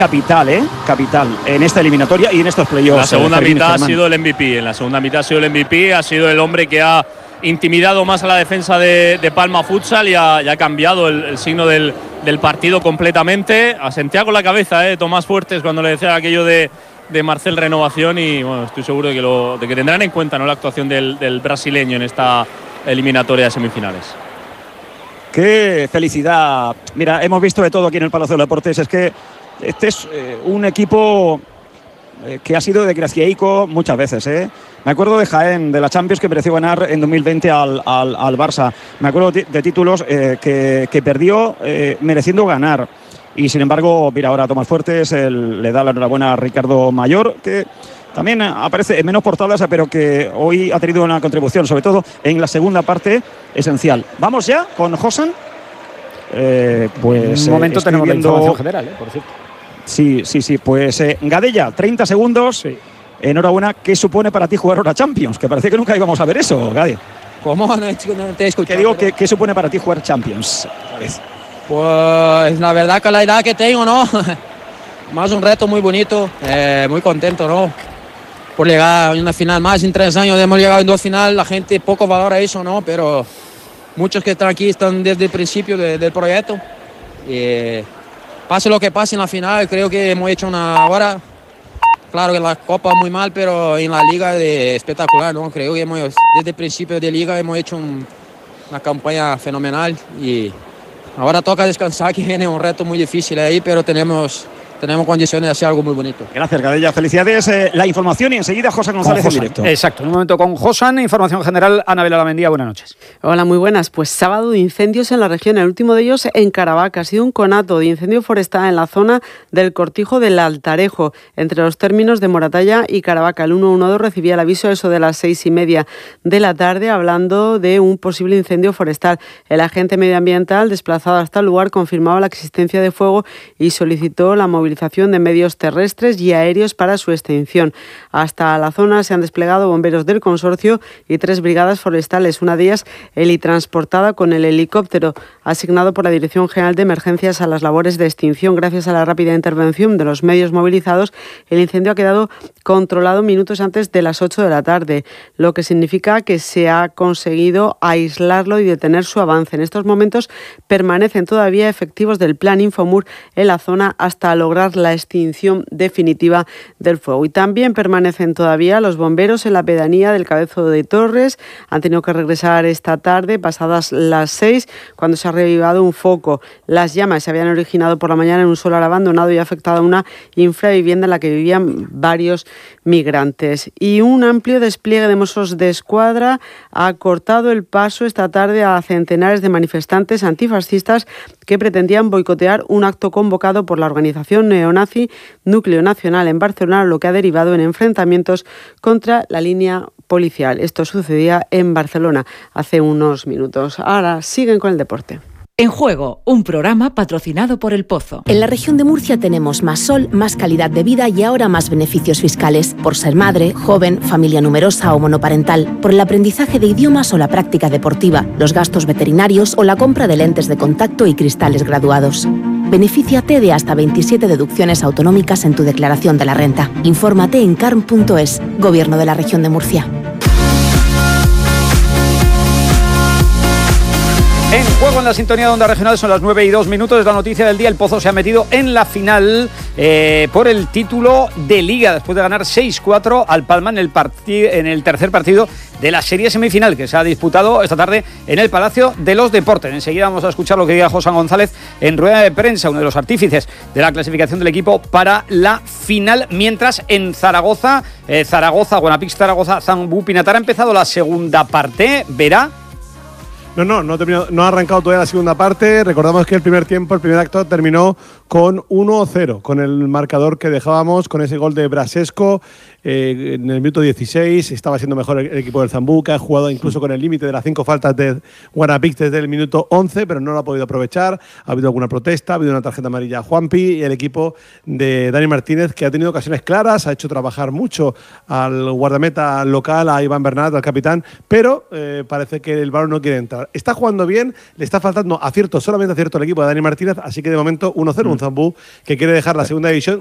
capital en esta eliminatoria y en estos playoffs. La segunda mitad ha sido el MVP. En la segunda mitad ha sido el MVP, ha sido el hombre que ha intimidado más a la defensa de Palma Futsal y ha cambiado el signo del partido completamente. Asentía con la cabeza Tomás Fuertes cuando le decía aquello de Marcel Renovación, y bueno, estoy seguro de que tendrán en cuenta, ¿no?, la actuación del brasileño en esta eliminatoria de semifinales. ¡Qué felicidad! Mira, hemos visto de todo aquí en el Palacio de Deportes. Es que este es un equipo que ha sido de Gracieico muchas veces. Me acuerdo de Jaén, de la Champions, que mereció ganar en 2020 al Barça. Me acuerdo de títulos que perdió mereciendo ganar. Y sin embargo, mira, ahora Tomás Fuertes le da la enhorabuena a Ricardo Mayor, que también aparece en menos portadas, pero que hoy ha tenido una contribución, sobre todo en la segunda parte, esencial. Vamos ya con Josan. Pues en un momento tenemos la información general, por cierto. Sí. Pues Gadella, 30 segundos. Sí. Enhorabuena. ¿Qué supone para ti jugar ahora Champions? Que parecía que nunca íbamos a ver eso, Gadella. ¿Cómo? No te he escuchado. Que digo, ¿qué supone para ti jugar Champions? Pues la verdad que la edad que tengo, ¿no? Más un reto muy bonito, muy contento, ¿no? Por llegar a una final más. En 3 años hemos llegado en 2 finales, la gente poco valora eso, ¿no? Pero muchos que están aquí están desde el principio del proyecto. Pase lo que pase en la final, creo que hemos hecho una hora. Claro que la Copa muy mal, pero en la Liga espectacular, ¿no? Creo que desde el principio de Liga hemos hecho una campaña fenomenal y ahora toca descansar, que viene un reto muy difícil ahí, pero tenemos condiciones de hacer algo muy bonito. Gracias, Gadella. Felicidades. La información y enseguida Josan González en directo. Exacto. En un momento con Josan. Información general. Anabel Alamendía, buenas noches. Hola, muy buenas. Pues sábado de incendios en la región. El último de ellos en Caravaca. Ha sido un conato de incendio forestal en la zona del Cortijo del Altarejo, entre los términos de Moratalla y Caravaca. El 112 recibía el aviso a eso de las 6:30 de la tarde, hablando de un posible incendio forestal. El agente medioambiental, desplazado hasta el lugar, confirmaba la existencia de fuego y solicitó la movilización de medios terrestres y aéreos para su extinción. Hasta la zona se han desplegado bomberos del consorcio y 3 brigadas forestales, una de ellas helitransportada con el helicóptero asignado por la Dirección General de Emergencias a las labores de extinción. Gracias a la rápida intervención de los medios movilizados, el incendio ha quedado controlado minutos antes de las 8 de la tarde, lo que significa que se ha conseguido aislarlo y detener su avance. En estos momentos permanecen todavía efectivos del Plan Infomur en la zona hasta lograr la extinción definitiva del fuego. Y también permanecen todavía los bomberos en la pedanía del Cabezo de Torres. Han tenido que regresar esta tarde, pasadas las 6, cuando se ha revivado un foco. Las llamas se habían originado por la mañana en un solar abandonado y ha afectado a una infravivienda en la que vivían varios migrantes. Y un amplio despliegue de Mossos de Escuadra ha cortado el paso esta tarde a centenares de manifestantes antifascistas que pretendían boicotear un acto convocado por la organización neonazi Núcleo Nacional en Barcelona, lo que ha derivado en enfrentamientos contra la línea policial. Esto sucedía en Barcelona hace unos minutos. Ahora siguen con el deporte. En Juego, un programa patrocinado por El Pozo. En la región de Murcia tenemos más sol, más calidad de vida y ahora más beneficios fiscales. Por ser madre, joven, familia numerosa o monoparental. Por el aprendizaje de idiomas o la práctica deportiva. Los gastos veterinarios o la compra de lentes de contacto y cristales graduados. Benefíciate de hasta 27 deducciones autonómicas en tu declaración de la renta. Infórmate en carm.es. Gobierno de la región de Murcia. En Juego, en la sintonía de Onda Regional, son las 9:02. Es la noticia del día. El Pozo se ha metido en la final por el título de Liga, después de ganar 6-4 al Palma en el tercer partido de la serie semifinal, que se ha disputado esta tarde en el Palacio de los Deportes. Enseguida vamos a escuchar lo que diga Josan González en rueda de prensa, uno de los artífices de la clasificación del equipo para la final. Mientras en Zaragoza, Guanapix Zaragoza, Zambú Pinatar, ha empezado la segunda parte. ¿Verá? No ha arrancado todavía la segunda parte. Recordamos que el primer acto terminó con 1-0, con el marcador que dejábamos, con ese gol de Brasesco en el minuto 16. Estaba siendo mejor el equipo del Zambú, que ha jugado incluso con el límite de las 5 faltas de Guanapix desde el minuto 11, pero no lo ha podido aprovechar. Ha habido alguna protesta, ha habido una tarjeta amarilla a Juanpi, y el equipo de Dani Martínez, que ha tenido ocasiones claras, ha hecho trabajar mucho al guardameta local, a Iván Bernat, al capitán, pero parece que el balón no quiere entrar. espectacular. Está jugando bien, le está faltando acierto, solamente acierto al equipo de Dani Martínez, así que de momento 1-0, un Zambú que quiere dejar la segunda división